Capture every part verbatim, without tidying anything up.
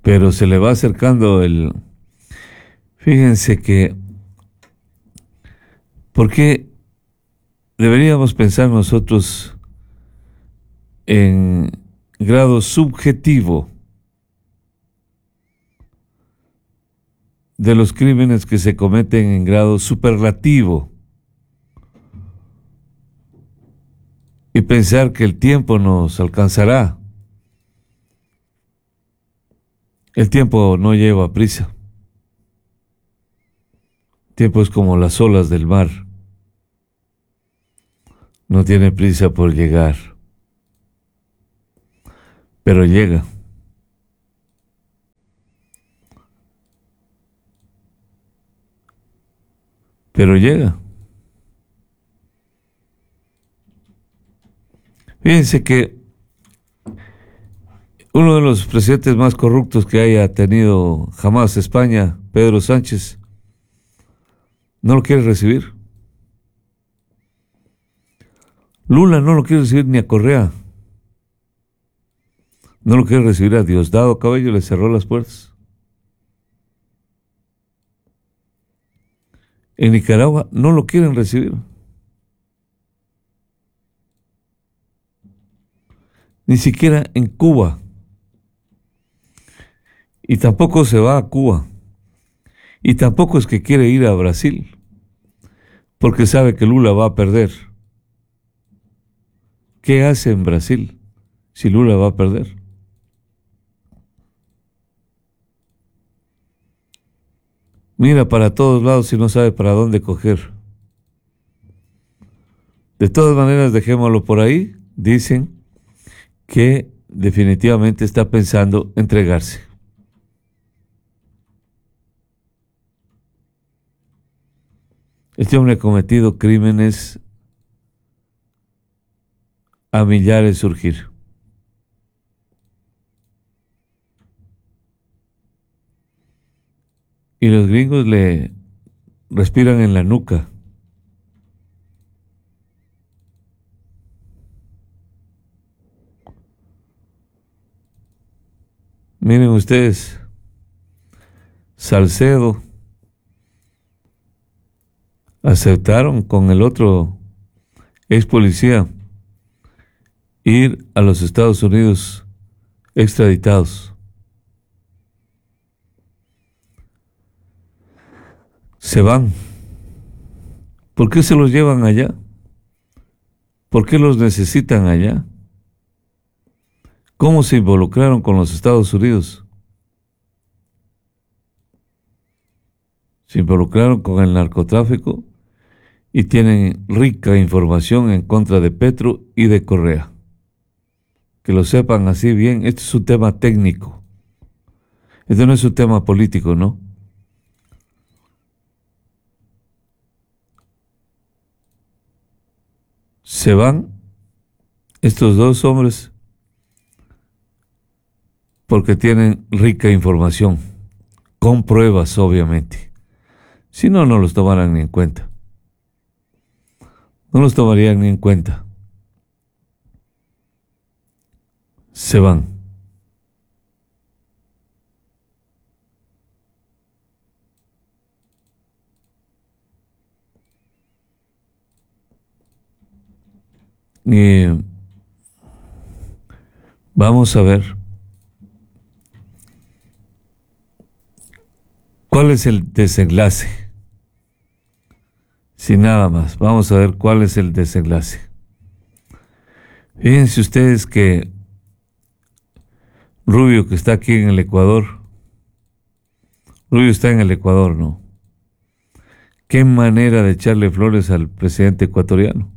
pero se le va acercando el... Fíjense que... ¿Por qué deberíamos pensar nosotros en grado subjetivo de los crímenes que se cometen en grado superlativo y pensar que el tiempo nos alcanzará? El tiempo no lleva prisa. El tiempo es como las olas del mar. No tiene prisa por llegar, pero llega. Pero llega. Fíjense que uno de los presidentes más corruptos que haya tenido jamás España, Pedro Sánchez, no lo quiere recibir. Lula no lo quiere recibir ni a Correa. No lo quiere recibir a Diosdado Cabello, le cerró las puertas. En Nicaragua no lo quieren recibir. Ni siquiera en Cuba. Y tampoco se va a Cuba. Y tampoco es que quiere ir a Brasil, porque sabe que Lula va a perder. ¿Qué hace en Brasil si Lula va a perder? Mira para todos lados y no sabe para dónde coger. De todas maneras, dejémoslo por ahí. Dicen que definitivamente está pensando entregarse. Este hombre ha cometido crímenes a millares surgir. Y los gringos le respiran en la nuca. Miren ustedes, Salcedo aceptaron con el otro ex policía ir a los Estados Unidos extraditados. Se van. ¿Por qué se los llevan allá? ¿Por qué los necesitan allá? ¿Cómo se involucraron con los Estados Unidos? Se involucraron con el narcotráfico y tienen rica información en contra de Petro y de Correa. Que lo sepan así bien, este es un tema técnico. Este no es un tema político, ¿no? Se van estos dos hombres porque tienen rica información, con pruebas, obviamente. Si no, no los tomarán ni en cuenta. No los tomarían ni en cuenta. Se van. Y vamos a ver cuál es el desenlace. Sin nada más, vamos a ver cuál es el desenlace. Fíjense ustedes que Rubio, que está aquí en el Ecuador, Rubio está en el Ecuador, ¿no? Qué manera de echarle flores al presidente ecuatoriano.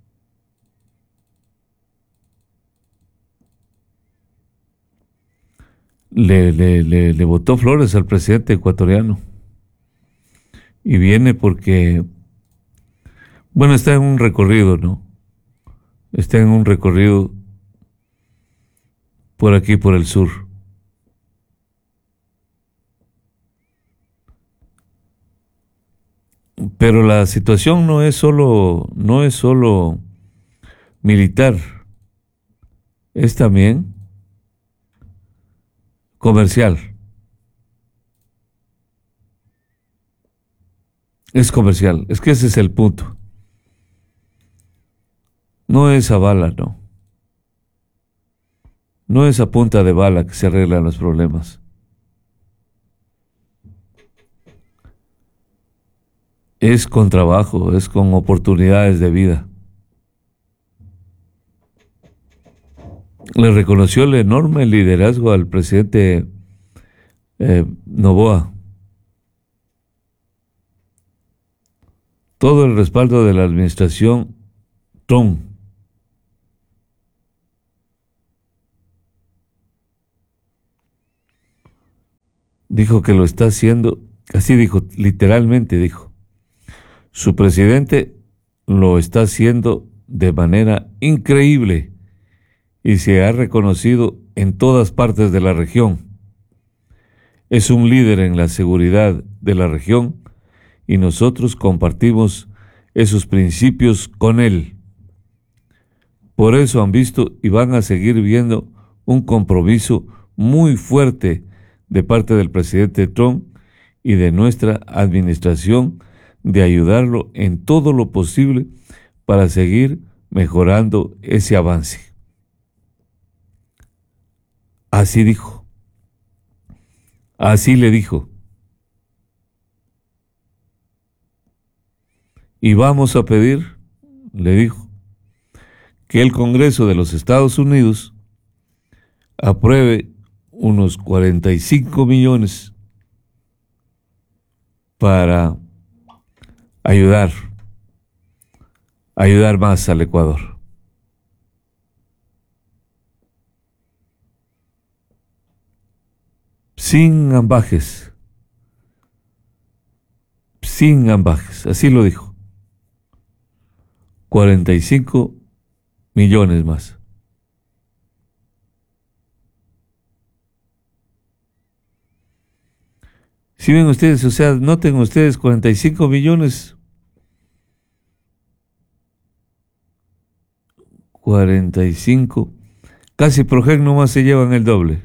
Le, le, le, le botó flores al presidente ecuatoriano. Y viene porque, bueno, está en un recorrido, ¿no? Está en un recorrido por aquí, por el sur. Pero la situación no es solo, no es solo militar, es también comercial. Es comercial. Es que ese es el punto. No es a bala, no. No es a punta de bala que se arreglan los problemas. Es con trabajo, es con oportunidades de vida. Le reconoció el enorme liderazgo al presidente eh, Noboa. Todo el respaldo de la administración Trump. Dijo que lo está haciendo, así dijo, literalmente dijo. Su presidente lo está haciendo de manera increíble y se ha reconocido en todas partes de la región. Es un líder en la seguridad de la región y nosotros compartimos esos principios con él. Por eso han visto y van a seguir viendo un compromiso muy fuerte de parte del presidente Trump y de nuestra administración de ayudarlo en todo lo posible para seguir mejorando ese avance. Así dijo. Así le dijo. Y vamos a pedir, le dijo, que el Congreso de los Estados Unidos apruebe unos cuarenta y cinco millones para ayudar, ayudar más al Ecuador. Sin ambajes, sin ambajes, así lo dijo. cuarenta y cinco millones más. Si ven ustedes, o sea, noten ustedes cuarenta y cinco millones, cuarenta y cinco, casi Progec nomás se llevan el doble.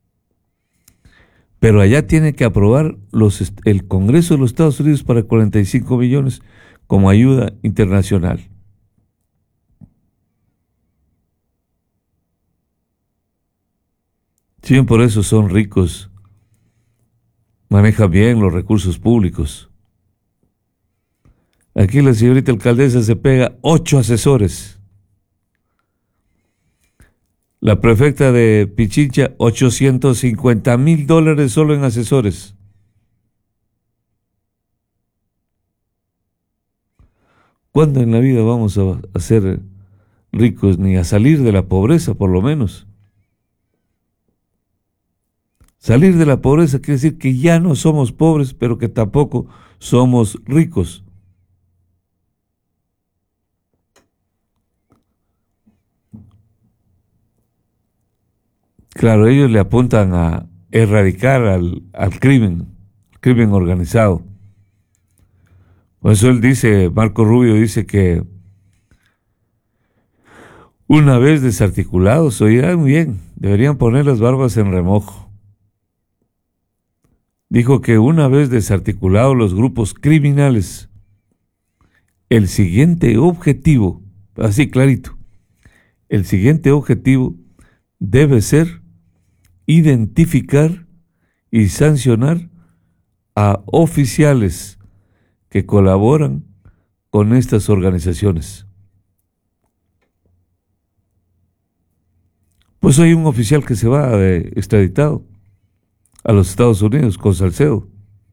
Pero allá tiene que aprobar los, el Congreso de los Estados Unidos para cuarenta y cinco millones como ayuda internacional. Si bien por eso son ricos, manejan bien los recursos públicos. Aquí la señorita alcaldesa se pega ocho asesores. La prefecta de Pichincha, ochocientos cincuenta mil dólares solo en asesores. ¿Cuándo en la vida vamos a, a ser ricos, ni a salir de la pobreza, por lo menos? Salir de la pobreza quiere decir que ya no somos pobres, pero que tampoco somos ricos. Claro, ellos le apuntan a erradicar al, al crimen, crimen organizado. Por eso él dice, Marco Rubio dice que una vez desarticulados, oirán bien, deberían poner las barbas en remojo. Dijo que una vez desarticulados los grupos criminales, el siguiente objetivo, así clarito, el siguiente objetivo debe ser identificar y sancionar a oficiales que colaboran con estas organizaciones. Pues hay un oficial que se va de extraditado a los Estados Unidos con Salcedo.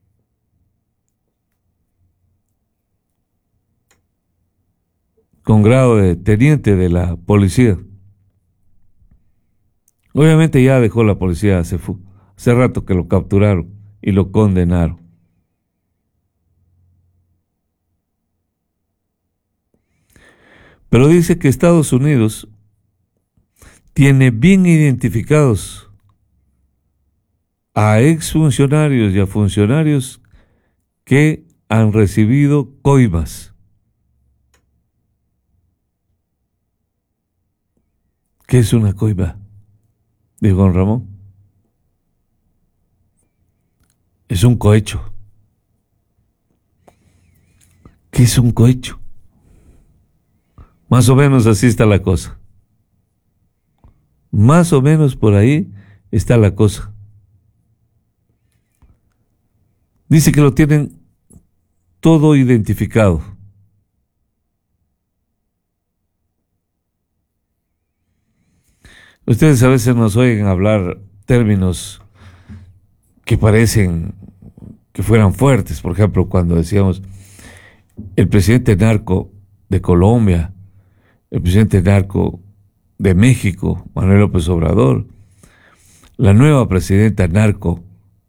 Con grado de teniente de la policía. Obviamente ya dejó la policía hace, hace rato que lo capturaron y lo condenaron. Pero dice que Estados Unidos tiene bien identificados a exfuncionarios y a funcionarios que han recibido coimas. ¿Qué es una coima?, dijo don Ramón. Es un cohecho. ¿Qué es un cohecho? Más o menos así está la cosa. Más o menos por ahí está la cosa. Dice que lo tienen todo identificado. Ustedes a veces nos oyen hablar términos que parecen que fueran fuertes. Por ejemplo, cuando decíamos el presidente narco de Colombia, el presidente narco de México, Manuel López Obrador, la nueva presidenta narco